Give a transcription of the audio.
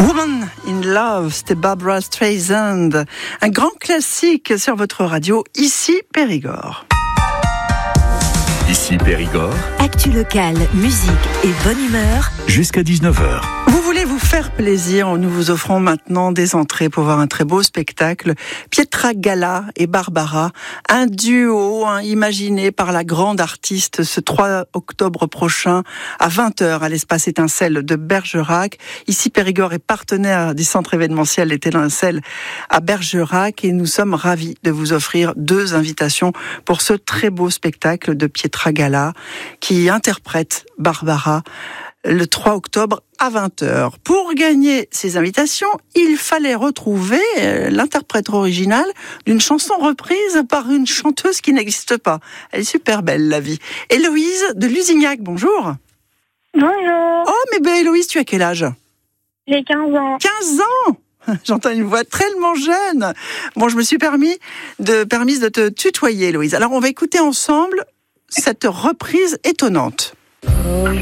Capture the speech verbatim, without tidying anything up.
Woman in Love, c'était Barbra Streisand. Un grand classique sur votre radio, ici Périgord. Ici Périgord. Actu locale, musique et bonne humeur. Jusqu'à dix-neuf heures. Vous voulez vous faire plaisir, nous vous offrons maintenant des entrées pour voir un très beau spectacle. Pietra Gala et Barbara, un duo hein, imaginé par la grande artiste ce trois octobre prochain à vingt heures à l'espace Étincelle de Bergerac. Ici Périgord est partenaire du centre événementiel Étincelle à Bergerac et nous sommes ravis de vous offrir deux invitations pour ce très beau spectacle de Pietra Gala qui interprète Barbara le trois octobre à vingt heures. Pour gagner ces invitations, il fallait retrouver l'interprète original d'une chanson reprise par une chanteuse qui n'existe pas. Elle est super belle, la vie. Héloïse de Lusignac, bonjour. Bonjour. Oh, mais ben Héloïse, tu as quel âge ? J'ai quinze ans. quinze ans ? J'entends une voix tellement jeune. Bon, je me suis permis de, permise de te tutoyer, Héloïse. Alors, on va écouter ensemble cette reprise étonnante. Oh,